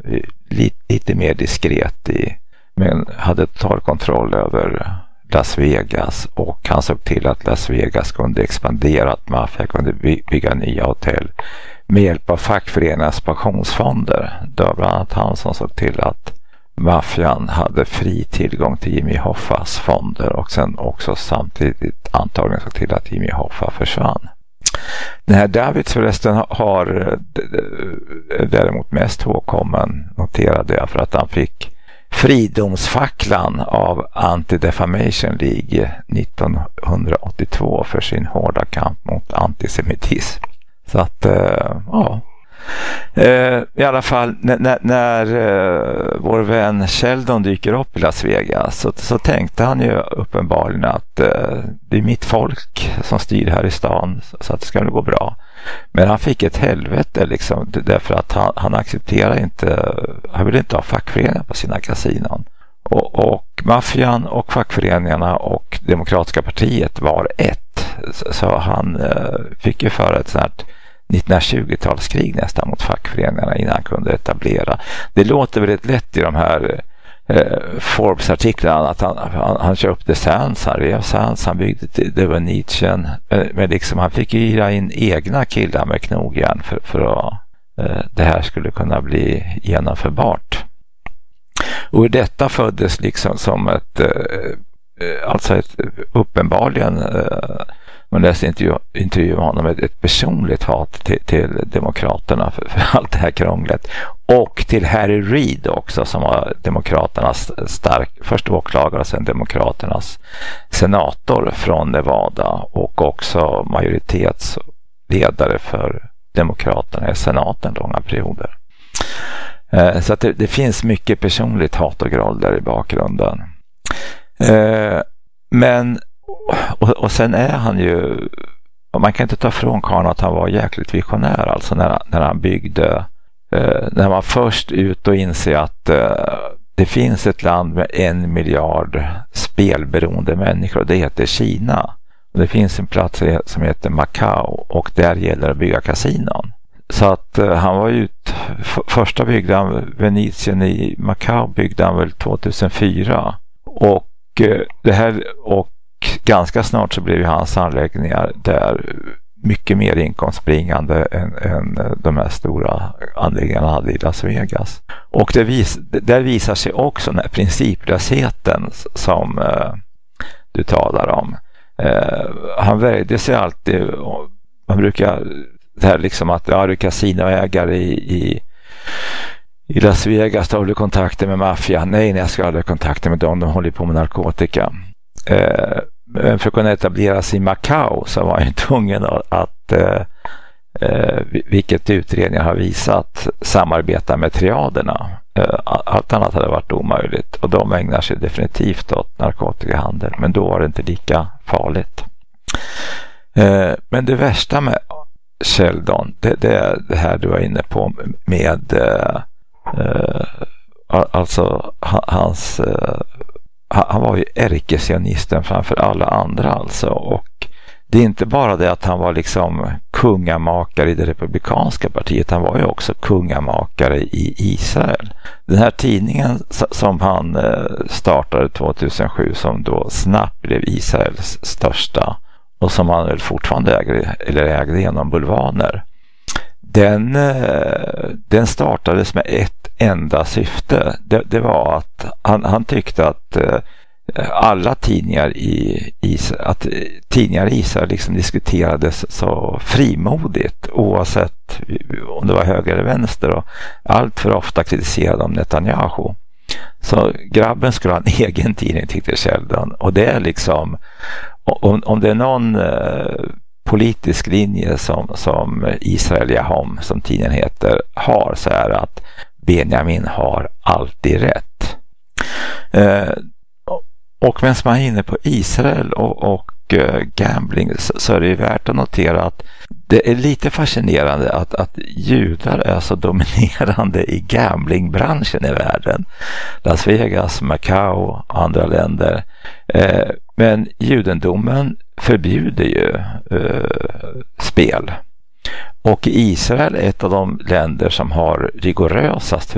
lite mer diskret men hade total kontroll över Las Vegas, och han såg till att Las Vegas kunde expandera, att maffia kunde bygga nya hotell med hjälp av fackföreningarnas pensionsfonder. Det var bland annat han som såg till att maffian hade fri tillgång till Jimmy Hoffas fonder, och sen också samtidigt antagligen såg till att Jimmy Hoffa försvann. Den här Davids förresten har däremot mest ihågkommen, noterade jag, för att han fick fridomsfacklan av Anti-Defamation League 1982 för sin hårda kamp mot antisemitism. Så att, ja. I alla fall när vår vän Sheldon dyker upp i Las Vegas så tänkte han ju uppenbarligen att det är mitt folk som styr här i stan, så att det ska gå bra. Men han fick ett helvete liksom, därför att han accepterar inte, han vill inte ha fackföreningar på sina kasinon. Och maffian och fackföreningarna och Demokratiska partiet var ett. Så han fick ju föra ett sånt här 1920-talskrig nästan mot fackföreningarna innan han kunde etablera. Det låter väldigt lätt i de här Forbes-artiklarna att han köpte Sands, han rev Sands, han byggde det var Nietzsche, men liksom han fick hyra in egna killar med knogjärn för att det här skulle kunna bli genomförbart. Och i detta föddes liksom som ett uppenbarligen man läste intervju med honom ett personligt hat till demokraterna för allt det här krånglet, och till Harry Reid också, som var demokraternas först åklagare och sen demokraternas senator från Nevada, och också majoritetsledare för demokraterna i senaten långa perioder. Så att det finns mycket personligt hat och groll där i bakgrunden. Men och sen är han ju, man kan inte ta från karln att han var jäkligt visionär, alltså när han byggde, när man först ut och inser att det finns ett land med 1 miljard spelberoende människor, och det heter Kina. Och det finns en plats som heter Macau, och där gäller att bygga kasinon. Så att han var ju första byggde han Venetien i Macau byggde han väl 2004, och det här, och ganska snart så blev ju hans anläggningar där mycket mer inkomstbringande än de här stora anläggningarna hade i Las Vegas. Och där visar sig också den här principlösheten som du talar om. Han vägde sig alltid, man brukar det här liksom att du är kasinoägare i Las Vegas, har du kontakter med maffia? Nej, jag ska aldrig ha kontakter med dem, de håller på med narkotika. Men för att kunna etablera sig i Macau så var han tvungen att vilket utredningar har visat, samarbeta med triaderna. Allt annat hade varit omöjligt, och de ägnar sig definitivt åt narkotikahandel, men då var det inte lika farligt. Men det värsta med Sheldon, det är det här du var inne på med alltså hans han var ju ärkesionisten framför alla andra alltså, och det är inte bara det att han var liksom kungamakare i det republikanska partiet, han var ju också kungamakare i Israel. Den här tidningen som han startade 2007, som då snabbt blev Israels största och som han väl fortfarande ägde genom bulvaner, den startades med ett enda syfte. Det var att han tyckte att alla tidningar i Israel liksom diskuterades så frimodigt, oavsett om det var höger eller vänster, och allt för ofta kritiserade de Netanyahu. Så grabben skulle ha en egen tidning, tyckte Sheldon, och det är liksom om det är någon politisk linje som Israel Yahom, som tidningen heter, har, så är det att Benjamin har alltid rätt. Och medan man är inne på Israel och gambling, så är det ju värt att notera att det är lite fascinerande att judar är så dominerande i gamblingbranschen i världen. Las Vegas, Macau, andra länder. Men judendomen förbjuder ju spel. Och Israel är ett av de länder som har rigorösast